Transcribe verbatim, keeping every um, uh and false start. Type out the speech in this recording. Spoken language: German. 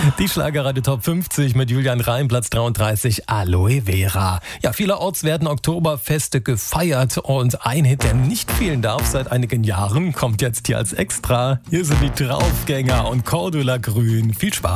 Die Schlagerradio Top fünfzig mit Julian Reim, Platz dreiunddreißig, Aloe Vera. Ja, vielerorts werden Oktoberfeste gefeiert und ein Hit, der nicht fehlen darf seit einigen Jahren, kommt jetzt hier als Extra. Hier sind die Draufgänger und Cordula Grün. Viel Spaß.